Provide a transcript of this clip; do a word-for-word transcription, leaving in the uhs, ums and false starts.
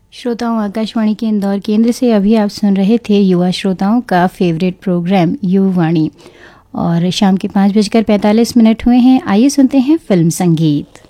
श्रोताओं, आकाशवाणी के इंदौर केंद्र से अभी आप सुन रहे थे युवा श्रोताओं का फेवरेट प्रोग्राम युवावाणी। और शाम के पाँच बजकर पैंतालीस मिनट हुए हैं। आइए सुनते हैं फिल्म संगीत।